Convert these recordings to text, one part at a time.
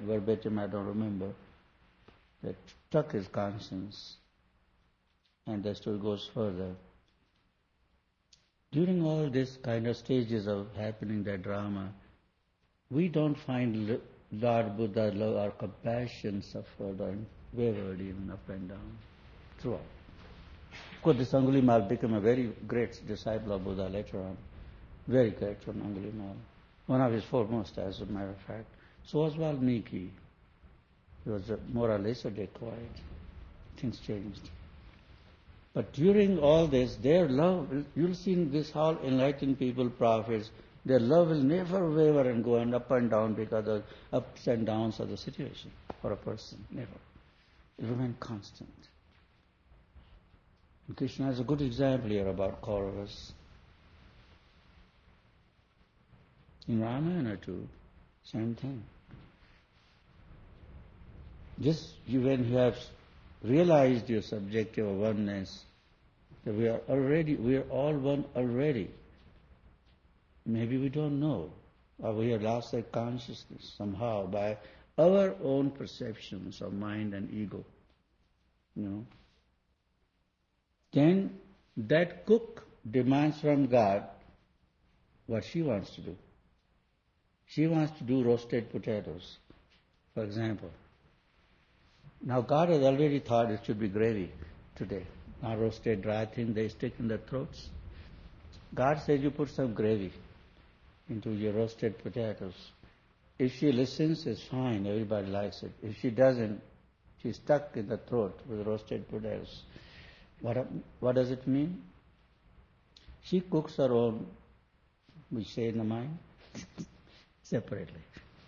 verbatim, I don't remember, that struck his conscience. And the story goes further. During all this kind of stages of happening, that drama, we don't find Lord Buddha's love or compassion suffered or wavered even up and down throughout. Of course, this Angulimal became a very great disciple of Buddha later on. Very great from Angulimal. One of his foremost, as a matter of fact. So was Valmiki. He was more or less a decoy. Things changed. But during all this, their love, you'll see in this all enlightened people, prophets, their love will never waver and go up and down because of ups and downs of the situation for a person. Never. It will remain constant. And Krishna has a good example here about Kauravas. In Ramayana too, same thing. Just when you have realized your subjective oneness, that we are all one already. Maybe we don't know, or we have lost that consciousness somehow by our own perceptions of mind and ego. Then that cook demands from God what she wants to do. She wants to do roasted potatoes, for example. Now God has already thought it should be gravy today, not roasted dry thing they stick in their throats. God says you put some gravy into your roasted potatoes. If she listens, it's fine, everybody likes it. If she doesn't, she's stuck in the throat with roasted potatoes. What does it mean? She cooks her own, we say in the mind, separately.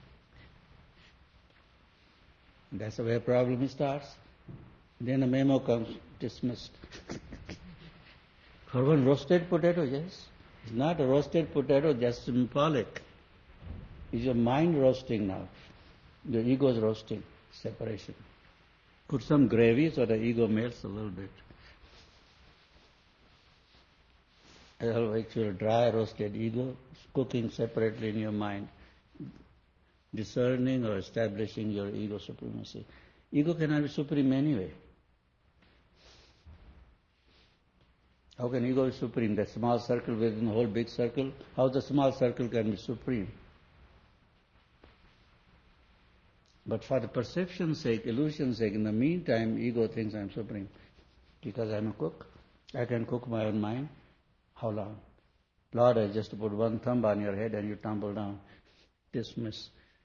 That's where the problem starts. Then a memo comes, dismissed. For one roasted potato, yes. It's not a roasted potato, just symbolic. It's your mind roasting now. Your ego is roasting, separation. Put some gravy so the ego melts a little bit. Actually, dry roasted ego, cooking separately in your mind, discerning or establishing your ego supremacy. Ego cannot be supreme anyway. How can ego be supreme? That small circle within the whole big circle? How the small circle can be supreme? But for the perception's sake, illusion's sake, in the meantime, ego thinks I'm supreme. Because I'm a cook. I can cook my own mind. How long? Lord, I just put one thumb on your head and you tumble down. Dismiss.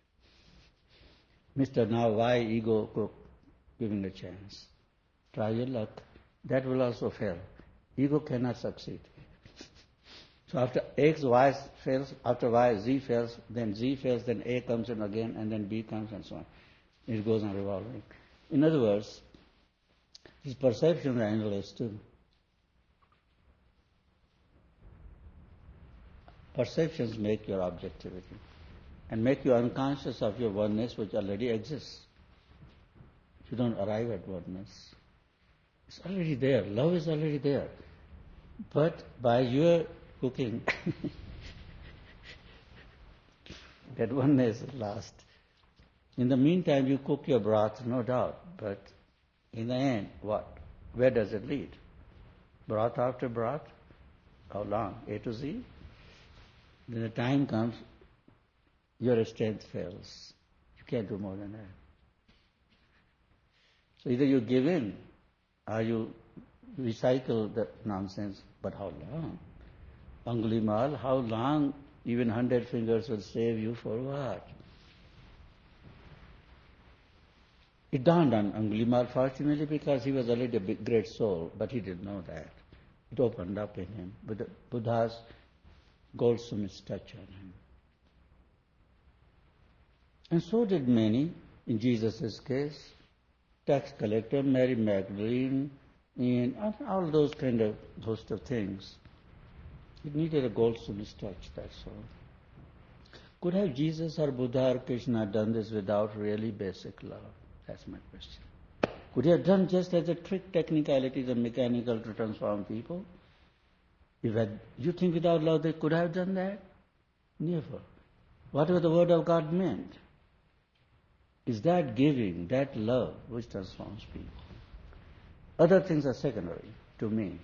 Mr. Now why ego cook? Giving a chance. Try your luck. That will also fail. Ego cannot succeed. So after X, Y fails, after Y, Z fails, then Z fails, then A comes in again, and then B comes and so on. It goes on revolving. In other words, his perception is endless too. Perceptions make your objectivity and make you unconscious of your oneness which already exists. You don't arrive at oneness. It's already there. Love is already there. But by your cooking, that oneness is lost. In the meantime, you cook your broth, no doubt. But in the end, what? Where does it lead? Broth after broth? How long? A to Z? Then the time comes, your strength fails. You can't do more than that. So either you give in or you recycle the nonsense. But how long? Angulimal, how long? Even 100 fingers will save you for what? It dawned on Angulimal, fortunately, because he was already a big, great soul, but he didn't know that. It opened up in him with the Buddha's Goldsmith's touch on him. And so did many, in Jesus' case, tax collector, Mary Magdalene, and all those kind of host of things. It needed a Goldsmith's touch, that's all. Could have Jesus or Buddha or Krishna done this without really basic love? That's my question. Could he have done just as a trick technicalities and mechanical to transform people? You think without love they could have done that? Never. Whatever the word of God meant. Is that giving, that love, which transforms people. Other things are secondary to me.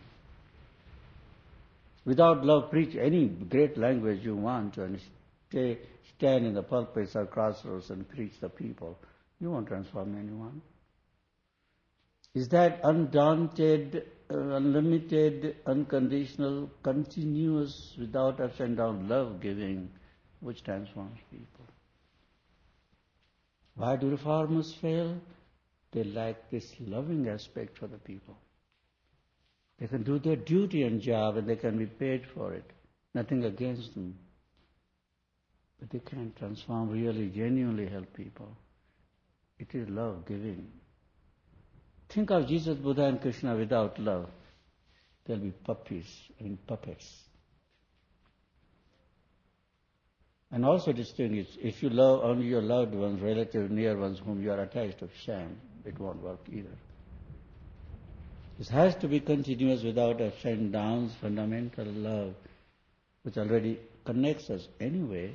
Without love, preach any great language you want and stand in the pulpits or crossroads and preach the people. You won't transform anyone. Is that undaunted, unlimited, unconditional, continuous, without ups and downs, love-giving, which transforms people? Why do reformers fail? They lack this loving aspect for the people. They can do their duty and job and they can be paid for it. Nothing against them. But they can't transform, really, genuinely help people. It is love giving. Think of Jesus, Buddha and Krishna without love. They'll be puppets. And also distinguish, if you love only your loved ones, relatives, near ones whom you are attached to, shame, it won't work either. It has to be continuous without ups and downs, fundamental love, which already connects us anyway.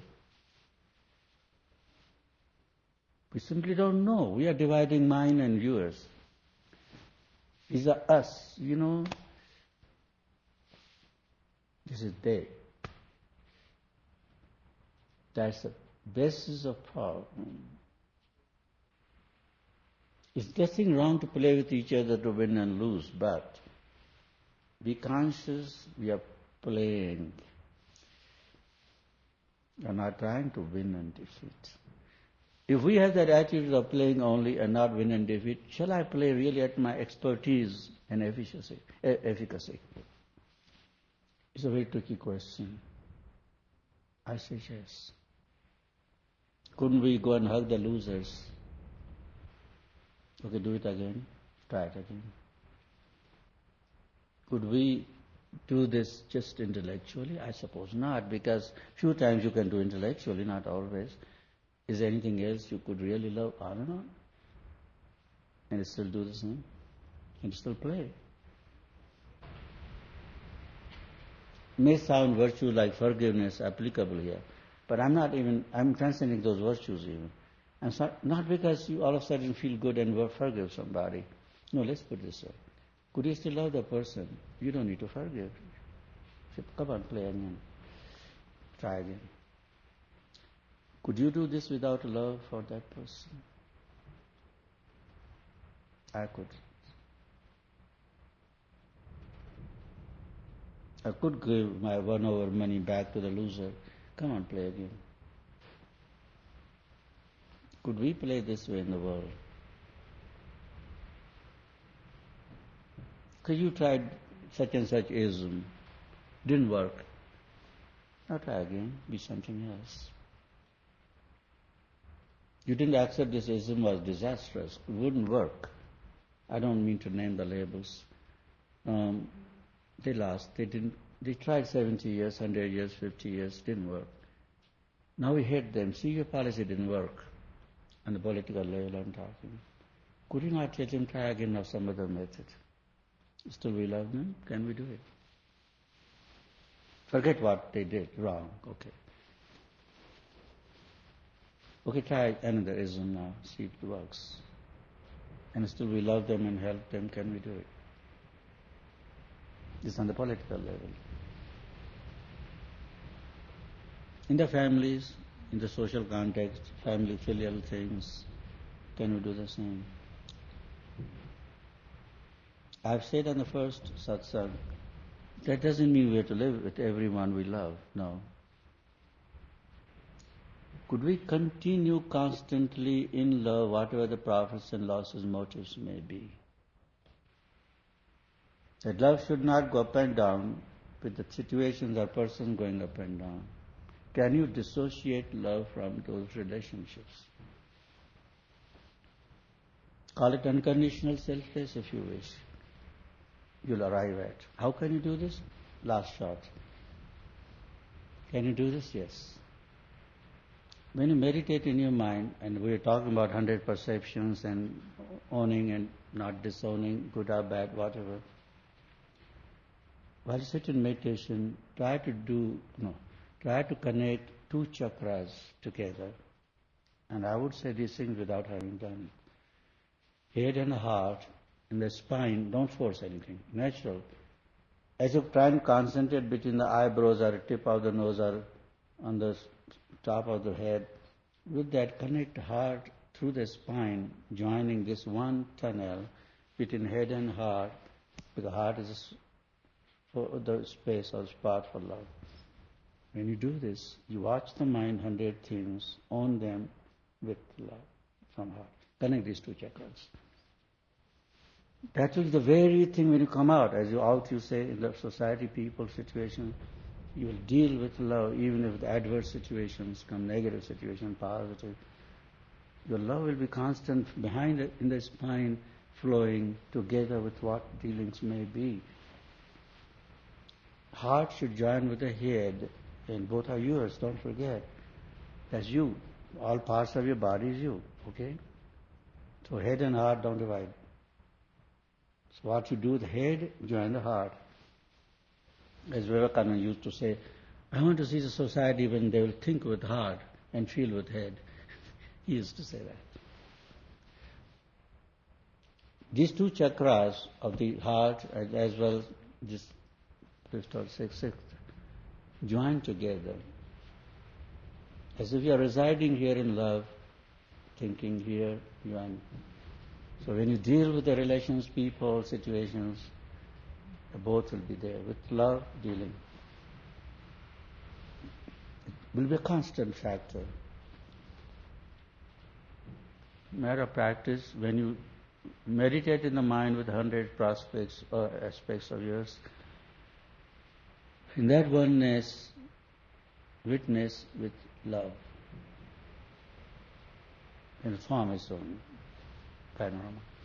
We simply don't know. We are dividing mine and yours. These are us, This is they. That's the basis of power. It's nothing wrong to play with each other to win and lose, but be conscious we are playing. We are not trying to win and defeat. If we have that attitude of playing only and not win and defeat, shall I play really at my expertise and efficacy? It's a very tricky question. I say yes. Couldn't we go and hug the losers? Okay, do it again. Try it again. Could we do this just intellectually? I suppose not, because few times you can do intellectually, not always. Is there anything else you could really love on and on? And still do the same? And still play? May sound virtue like forgiveness applicable here, but I'm transcending those virtues even. And so, not because you all of a sudden feel good and forgive somebody. No, let's put it this way. Could you still love the person? You don't need to forgive. Come on, play again. Try again. Could you do this without love for that person? I could. I could give my 1 over money back to the loser. Come on, play again. Could we play this way in the world? Because you tried such and such ism, didn't work. Now try again, be something else. You didn't accept this ism was disastrous, it wouldn't work. I don't mean to name the labels. They lost, they tried 70 years, 100 years, 50 years, didn't work. Now we hate them. See, your policy didn't work. On the political level I'm talking. Could you not let them try again of some other method? Still we love them? Can we do it? Forget what they did wrong. Okay. Okay, try another ism now. See if it works. And still we love them and help them. Can we do it? This is on the political level. In the families, in the social context, family filial things, can we do the same? I've said on the first satsang, that doesn't mean we have to live with everyone we love. No. Could we continue constantly in love, whatever the profits and losses, motives may be? That love should not go up and down with the situations or persons going up and down. Can you dissociate love from those relationships? Call it unconditional selfless if you wish. You'll arrive at. How can you do this? Last shot. Can you do this? Yes. When you meditate in your mind, and we're talking about 100 perceptions and owning and not disowning, good or bad, whatever. While you sit in meditation, try to connect two chakras together. And I would say these things without having done it. Head and heart and the spine, don't force anything, natural. As you try and concentrate between the eyebrows or the tip of the nose or on the top of the head, with that connect heart through the spine, joining this one tunnel between head and heart, because heart is the space or spot for love. When you do this, you watch the mind 100 things, own them with love from heart. Connect these two chakras. That will be the very thing when you come out, as you out you say in the society, people, situation, you will deal with love even if the adverse situations come, negative situations, positive. Your love will be constant behind it, in the spine, flowing together with what dealings may be. Heart should join with the head, and both are yours, don't forget. That's you. All parts of your body is you, okay? So head and heart don't divide. So what you do with the head, join the heart. As Vivekananda used to say, I want to see the society when they will think with heart and feel with head. He used to say that. These two chakras of the heart as well this fifth or sixth join together. As if you are residing here in love, thinking here, join. So when you deal with the relations, people, situations, both will be there. With love, dealing. It will be a constant factor. Matter of practice, when you meditate in the mind with 100 prospects or aspects of yours, in that oneness, witness with love, and form its own panorama.